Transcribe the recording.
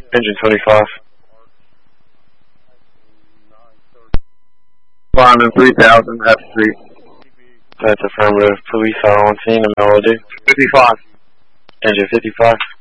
Engine 25. Fireman 3000, F Street. That's affirmative. Police are on scene. A melody. 55. Engine 55.